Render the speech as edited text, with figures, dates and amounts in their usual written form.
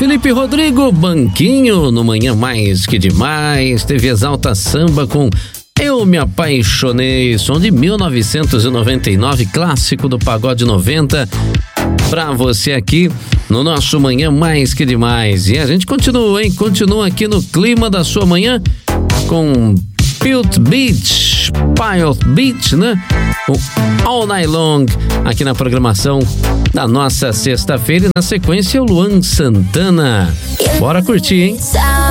Felipe Rodrigo, Banquinho, no Manhã Mais Que Demais. Teve Exalta Samba com Eu Me Apaixonei, som de 1999, clássico do Pagode 90. Pra você aqui no nosso Manhã Mais Que Demais. E a gente continua, hein? Continua aqui no clima da sua manhã com Pilot Beach, né? O All Night Long, aqui na programação da nossa sexta-feira. E na sequência, o Luan Santana. Bora curtir, hein?